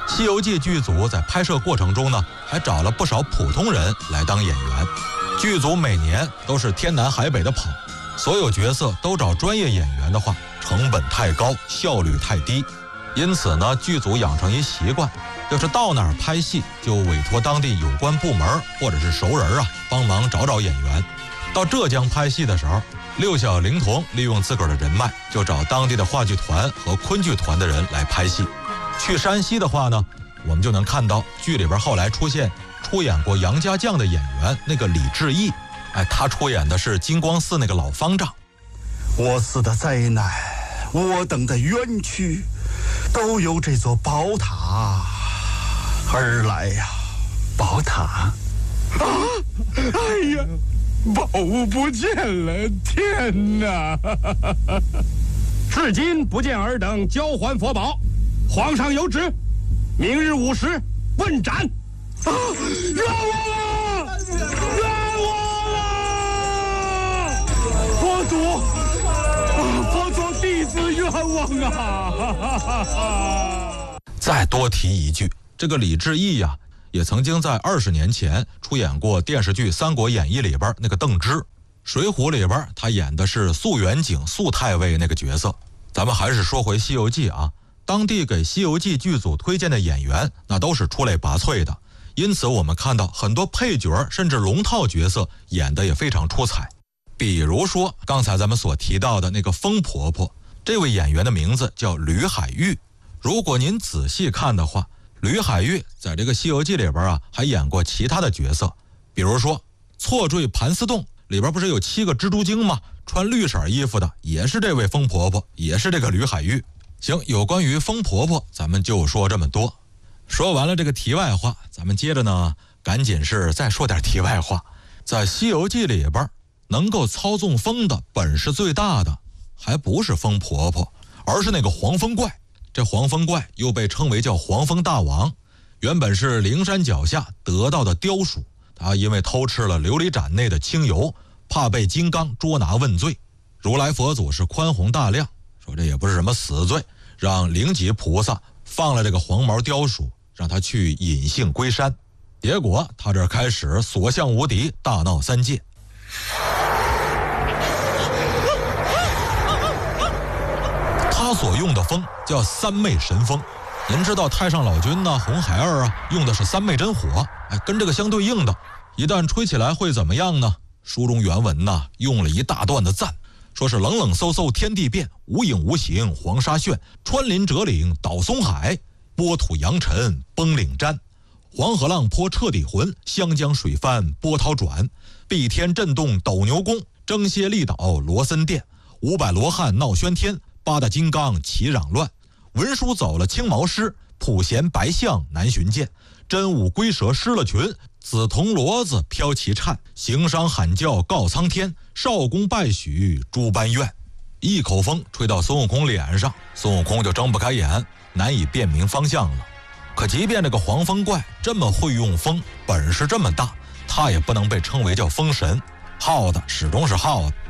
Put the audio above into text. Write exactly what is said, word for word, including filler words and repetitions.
西游记》剧组在拍摄过程中呢，还找了不少普通人来当演员。剧组每年都是天南海北的跑，所有角色都找专业演员的话，成本太高，效率太低。因此呢，剧组养成一习惯，就是到哪儿拍戏就委托当地有关部门或者是熟人啊，帮忙找找演员。到浙江拍戏的时候，六小龄童利用自个儿的人脉，就找当地的话剧团和昆剧团的人来拍戏。去山西的话呢，我们就能看到剧里边后来出现出演过杨家将的演员那个李志毅，哎，他出演的是金光寺那个老方丈。 我死的灾难，我等的冤屈，都由这座宝塔而来呀！ 宝塔？啊！ 哎呀，宝物不见了！天哪！至今不见尔等交还佛宝，皇上有旨，明日午时问斩。啊！冤枉了！冤枉了！佛祖，啊，佛祖弟子冤枉啊！ 再多提一句，这个李志毅呀、啊，也曾经在二十年前出演过电视剧《三国演义》里边那个邓芝，《水浒》里边他演的是肃远景肃太尉那个角色。咱们还是说回《西游记》啊，当地给《西游记》剧组推荐的演员，那都是出类拔萃的。因此我们看到很多配角甚至龙套角色演得也非常出彩。比如说刚才咱们所提到的那个疯婆婆，这位演员的名字叫吕海玉。如果您仔细看的话，吕海玉在这个《西游记》里边啊，还演过其他的角色。比如说错坠盘丝洞里边不是有七个蜘蛛精吗？穿绿色衣服的也是这位疯婆婆，也是这个吕海玉。行，有关于疯婆婆咱们就说这么多。说完了这个题外话，咱们接着呢赶紧是再说点题外话。在《西游记》里边，能够操纵风的本事最大的还不是疯婆婆，而是那个黄风怪。这黄风怪又被称为叫黄风大王，原本是灵山脚下得道的雕鼠，他因为偷吃了琉璃盏内的清油，怕被金刚捉拿问罪。如来佛祖是宽宏大量，说这也不是什么死罪，让灵吉菩萨放了这个黄毛雕鼠，让他去隐性归山。结果他这开始所向无敌，大闹三界。他所用的风叫三昧神风。您知道太上老君呢，红孩儿啊，用的是三昧真火，哎，跟这个相对应的，一旦吹起来会怎么样呢？书中原文呢用了一大段的赞，说是冷冷飕飕天地变，无影无形黄沙炫，穿林折岭倒松海，波土扬尘崩岭瞻，黄河浪泼彻底浑，湘江水翻波涛转，碧天震动斗牛宫，征蝎力倒罗森殿，五百罗汉闹喧天，八大金刚齐嚷乱，文书走了青毛狮，普贤白象难寻见，真武龟蛇失了群，紫铜骡子飘旗颤，行商喊叫告苍天，少公拜许诸般怨。一口风吹到孙悟空脸上，孙悟空就睁不开眼，难以辨明方向了。可即便这个黄风怪这么会用风，本事这么大，他也不能被称为叫风神，耗的始终是耗的。